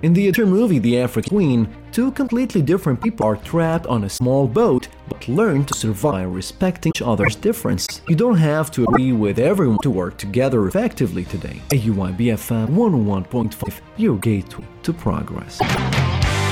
In the other movie, The African Queen, two completely different people are trapped on a small boat but learn to survive respecting each other's difference. You don't have to agree with everyone to work together effectively today. AUI BFM 101.5, your gateway to progress.